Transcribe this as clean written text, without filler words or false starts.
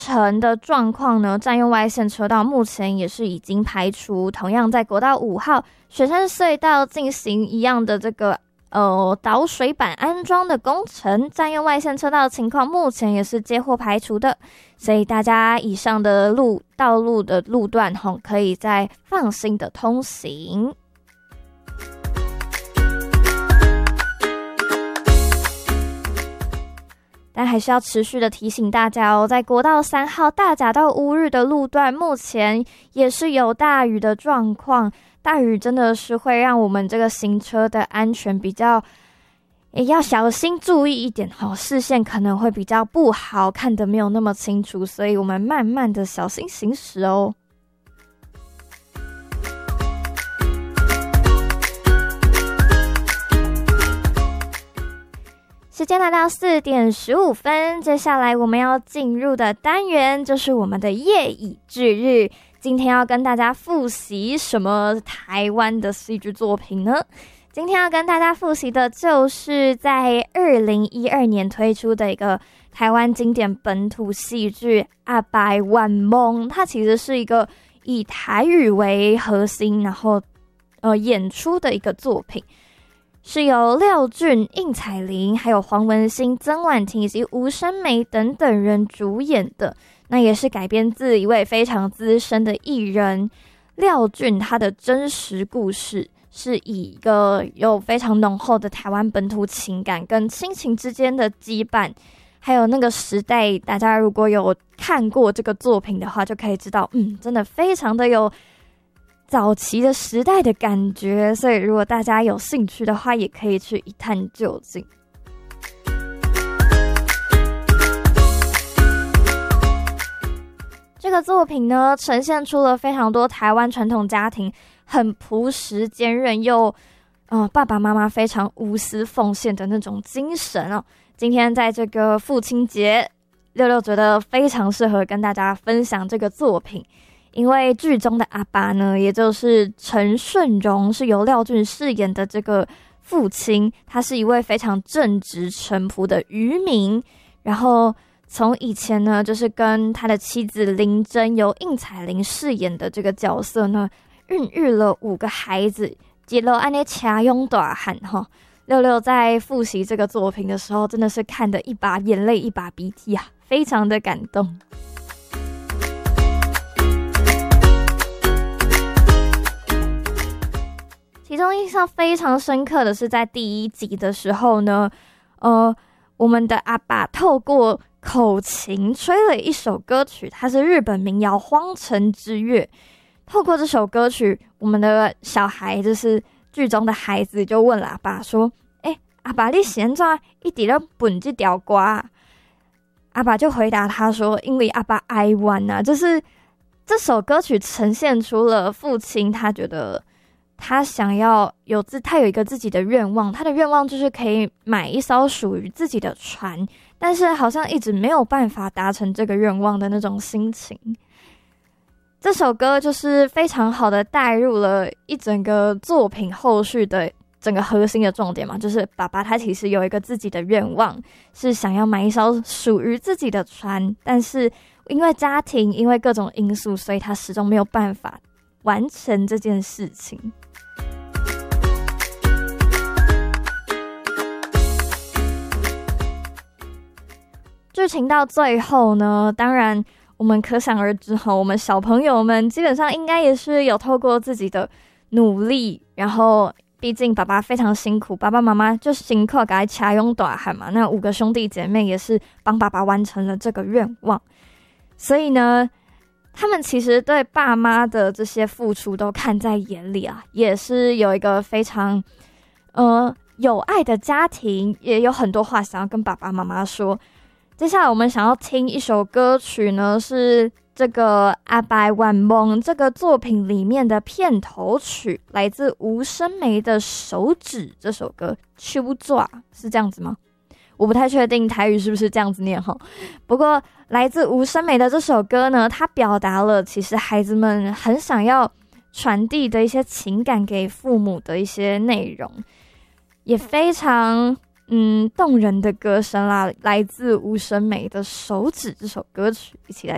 成的状况呢，占用外线车道目前也是已经排除。同样在国道5号雪山隧道进行一样的这个导水板安装的工程，占用外线车道的情况目前也是接获排除的。所以大家以上的道路的路段可以再放心的通行。但还是要持续的提醒大家哦，在国道3号大甲到乌日的路段，目前也是有大雨的状况。大雨真的是会让我们这个行车的安全比较，也要小心注意一点视线可能会比较不好，看得没有那么清楚，所以我们慢慢的小心行驶哦。时间来到4点15分，接下来我们要进入的单元就是我们的夜以继日。今天要跟大家复习什么台湾的戏剧作品呢？今天要跟大家复习的就是在2012年推出的一个台湾经典本土戏剧《阿白晚梦》，它其实是一个以台语为核心，然后演出的一个作品。是由廖俊、应采玲、还有黄文兴、曾婉婷以及吴声梅等等人主演的。那也是改编自一位非常资深的艺人廖俊，他的真实故事是以一个有非常浓厚的台湾本土情感跟亲情之间的羁绊，还有那个时代，大家如果有看过这个作品的话，就可以知道，真的非常的有早期的时代的感觉，所以如果大家有兴趣的话，也可以去一探究竟。这个作品呢，呈现出了非常多台湾传统家庭很朴实坚韧又爸爸妈妈非常无私奉献的那种精神哦。今天在这个父亲节，六六觉得非常适合跟大家分享这个作品。因为剧中的阿爸呢，也就是陈顺荣，是由廖俊饰演的这个父亲，他是一位非常正直淳朴的渔民，然后从以前呢，就是跟他的妻子林真由应采玲饰演的这个角色呢，孕育了5个孩子，结了安尼掐拥大汉哈。六六在复习这个作品的时候，真的是看得一把眼泪一把鼻涕啊，非常的感动。其中印象非常深刻的是在第1集的时候呢，我们的阿爸透过口琴吹了一首歌曲，它是日本民谣《荒城之月》。透过这首歌曲，我们的小孩就是剧中的孩子就问了阿爸说：阿爸你现在一直在本这条歌啊？阿爸就回答他说：因为阿爸哀婉啊，就是这首歌曲呈现出了父亲他觉得他想要他有一个自己的愿望，他的愿望就是可以买一艘属于自己的船，但是好像一直没有办法达成这个愿望的那种心情。这首歌就是非常好的带入了一整个作品后续的整个核心的重点嘛，就是爸爸他其实有一个自己的愿望，是想要买一艘属于自己的船，但是因为家庭，因为各种因素，所以他始终没有办法完成这件事情。剧情到最后呢，当然我们可想而知我们小朋友们基本上应该也是有透过自己的努力，然后毕竟爸爸非常辛苦，爸爸妈妈就辛苦给他掐拥大汉嘛，那5个兄弟姐妹也是帮爸爸完成了这个愿望，所以呢他们其实对爸妈的这些付出都看在眼里啊，也是有一个非常有爱的家庭，也有很多话想要跟爸爸妈妈说。接下来我们想要听一首歌曲呢，是这个《阿白晚梦》这个作品里面的片头曲，来自吴声梅的《手指》这首歌。手爪是这样子吗？我不太确定台语是不是这样子念齁。不过来自吴声梅的这首歌呢，它表达了其实孩子们很想要传递的一些情感给父母的一些内容，也非常动人的歌声啦，来自吴声梅的《手指》这首歌曲，一起来